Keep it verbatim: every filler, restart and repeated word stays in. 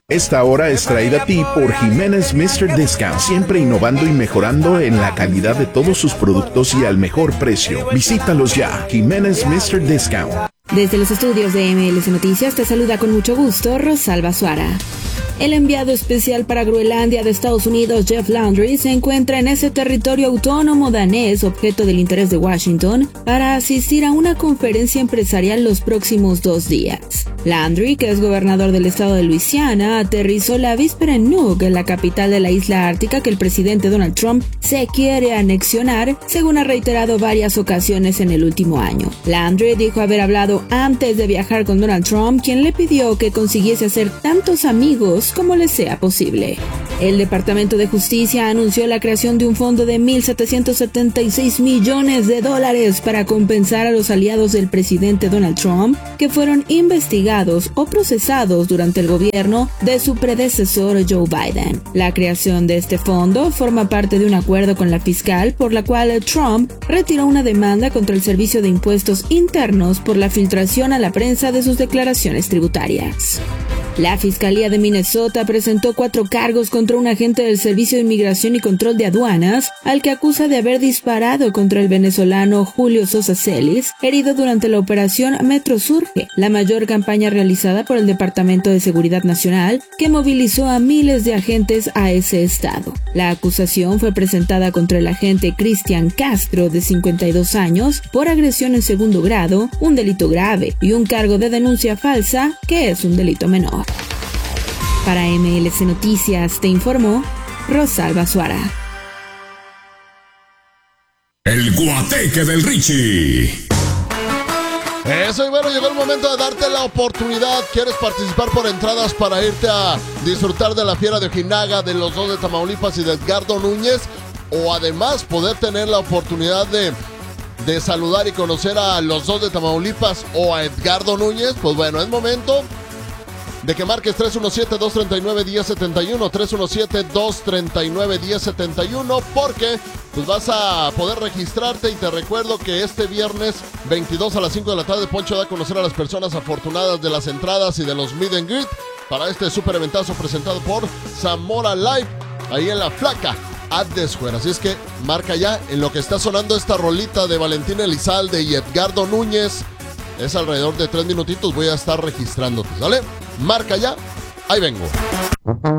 Esta hora es traída a ti por Jiménez míster Discount, siempre innovando y mejorando en la calidad de todos sus productos y al mejor precio. Visítalos ya, Jiménez míster Discount. Desde los estudios de M L C Noticias te saluda con mucho gusto Rosalba Suara. El enviado especial para Groenlandia de Estados Unidos, Jeff Landry, se encuentra en ese territorio autónomo danés, objeto del interés de Washington, para asistir a una conferencia empresarial los próximos dos días. Landry, que es gobernador del estado de Luisiana, aterrizó la víspera en Nuuk, en la capital de la isla ártica que el presidente Donald Trump se quiere anexionar, según ha reiterado varias ocasiones en el último año. Landry dijo haber hablado antes de viajar con Donald Trump, quien le pidió que consiguiese hacer tantos amigos como les sea posible. El Departamento de Justicia anunció la creación de un fondo de mil setecientos setenta y seis millones de dólares para compensar a los aliados del presidente Donald Trump que fueron investigados o procesados durante el gobierno de su predecesor Joe Biden. La creación de este fondo forma parte de un acuerdo con la fiscal por la cual Trump retiró una demanda contra el Servicio de Impuestos Internos por la filtración a la prensa de sus declaraciones tributarias. La Fiscalía de Minnesota presentó cuatro cargos contra un agente del Servicio de Inmigración y Control de Aduanas, al que acusa de haber disparado contra el venezolano Julio Sosa Celis, herido durante la operación Metro Surge, la mayor campaña realizada por el Departamento de Seguridad Nacional, que movilizó a miles de agentes a ese estado. La acusación fue presentada contra el agente Cristian Castro, de cincuenta y dos años, por agresión en segundo grado, un delito grave, y un cargo de denuncia falsa, que es un delito menor. Para M L C Noticias te informó Rosalba Suara. El Guateque del Richie. Eso, y bueno, llegó el momento de darte la oportunidad. ¿Quieres participar por entradas para irte a disfrutar de la Fiera de Ojinaga, de los dos de Tamaulipas y de Edgardo Núñez? O además poder tener la oportunidad de, de saludar y conocer a los dos de Tamaulipas o a Edgardo Núñez. Pues bueno, es momento de que marques tres uno siete, dos tres nueve, uno cero siete uno, tres uno siete, dos tres nueve, uno cero siete uno, porque pues vas a poder registrarte. Y te recuerdo que este viernes veintidós a las cinco de la tarde, Poncho da a conocer a las personas afortunadas de las entradas y de los meet and greet para este super eventazo presentado por Zamora Live, ahí en La Flaca, Adescuer. Así es que marca ya, en lo que está sonando esta rolita de Valentín Elizalde y Edgardo Núñez. Es alrededor de tres minutitos, voy a estar registrándote, ¿vale? Marca ya, ahí vengo.